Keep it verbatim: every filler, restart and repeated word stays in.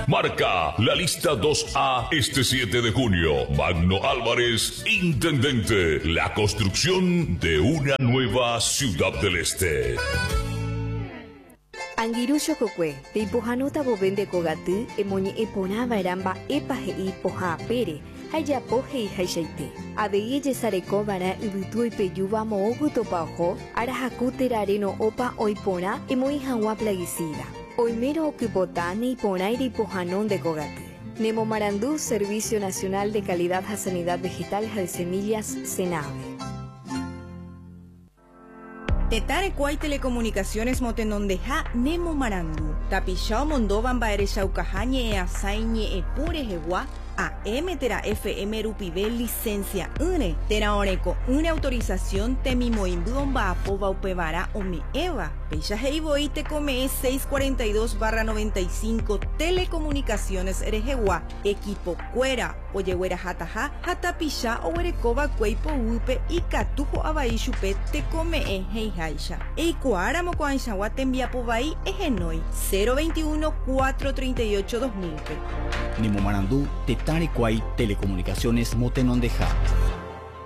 Marca la lista dos A este siete de junio. Magno Álvarez, intendente. La construcción de una nueva ciudad del este. Angirusho kokwe, te ipohanota bobende kogatu, emoni epona varamba epahe poha pere, haya pohe y haishaite. Adeye yesareko vara ubutu ipeyuva mooguto pajo, arahakutera areno opa oipona, emoi hawa plaguicida. Oimero okupotane ipona y ipohanon de kogatu. Nemo Marandú, Servicio Nacional de Calidad a Sanidad Vegetal de Semillas, Senave. Tetare Kuay Telecomunicaciones Motenondeja Nemo Marandú. Tapishao Mondovan Baere Shaukahañe e Asaiñe e Pure Jewa. A M Tera F M Rupibe licencia une. Tera Oreco una autorización Temimoimbuon Baapoba Upevara Ome Eva. Pecha Heiboy te come seiscientos cuarenta y dos barra noventa y cinco Telecomunicaciones Erejewa. Equipo Cuera. Oyehuera Hataja. Hatapisha Owerekoba Kueipo Upe y Katujo Abaishupe te come e Heihaisha. Eikuara Mokoanshawa Tembiapobai Egenoi. cero veintiuno cuatrocientos treinta y ocho dos mil. Nemo Marandú, Tetare Kuay Telecomunicaciones Motenondeja.